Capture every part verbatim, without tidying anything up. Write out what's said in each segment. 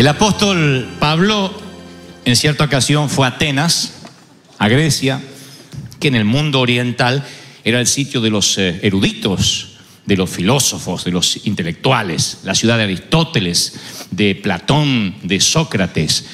El apóstol Pablo en cierta ocasión fue a Atenas, a Grecia, que en el mundo oriental era el sitio de los eruditos, de los filósofos, de los intelectuales, la ciudad de Aristóteles, de Platón, de Sócrates.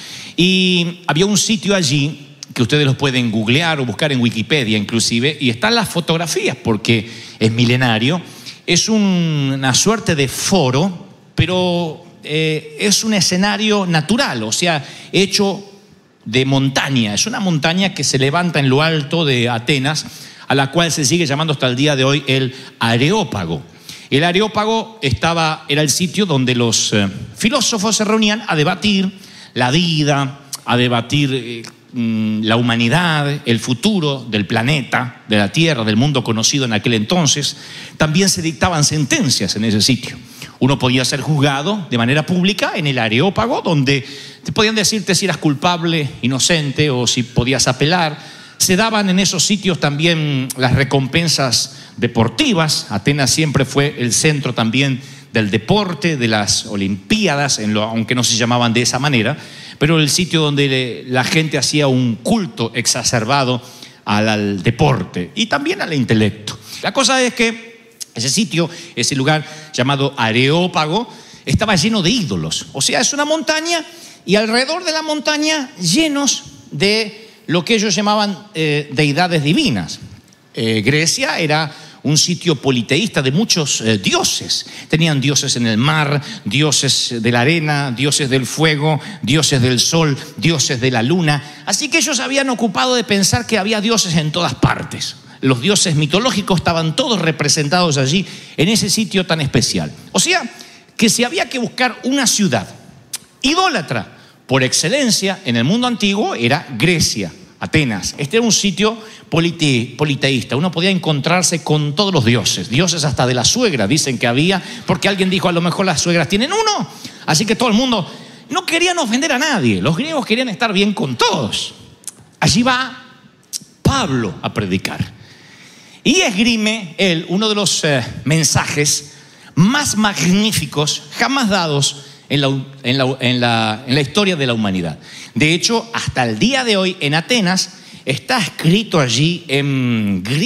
Y había un sitio allí que ustedes los pueden googlear o buscar en Wikipedia inclusive, y están las fotografías porque es milenario. Es un, una suerte de foro, pero eh, es un escenario natural, o sea, hecho de montaña. Es una montaña que se levanta en lo alto de Atenas, a la cual se sigue llamando hasta el día de hoy el Areópago. El Areópago estaba, era el sitio donde los eh, filósofos se reunían a debatir la vida, a debatir eh, la humanidad, el futuro del planeta, de la Tierra, del mundo conocido en aquel entonces. También se dictaban sentencias en ese sitio. Uno podía ser juzgado de manera pública en el Areópago, donde te podían decirte si eras culpable, inocente o si podías apelar. Se daban en esos sitios también las recompensas deportivas. Atenas siempre fue el centro también del deporte, de las Olimpiadas, en lo, aunque no se llamaban de esa manera, pero el sitio donde la gente hacía un culto exacerbado al, al deporte y también al intelecto. La cosa es que ese sitio, ese lugar llamado Areópago, estaba lleno de ídolos. O sea, es una montaña y alrededor de la montaña llenos de lo que ellos llamaban eh, deidades divinas. Eh, Grecia era un sitio politeísta de muchos eh, dioses. Tenían dioses en el mar, dioses de la arena, dioses del fuego, dioses del sol, dioses de la luna. Así que ellos habían ocupado de pensar que había dioses en todas partes. Los dioses mitológicos estaban todos representados allí en ese sitio tan especial. O sea, que si había que buscar una ciudad idólatra por excelencia en el mundo antiguo, era Grecia, Atenas. Este era un sitio polite, politeísta. Uno podía encontrarse con todos los dioses, dioses hasta de la suegra, dicen que había, porque alguien dijo, a lo mejor las suegras tienen uno. Así que todo el mundo, no querían ofender a nadie. Los griegos querían estar bien con todos. Allí va Pablo a predicar. Y esgrime él uno de los eh, mensajes más magníficos jamás dados en la, en, la, en, la, en la historia de la humanidad. De hecho, hasta el día de hoy en Atenas está escrito allí en griego.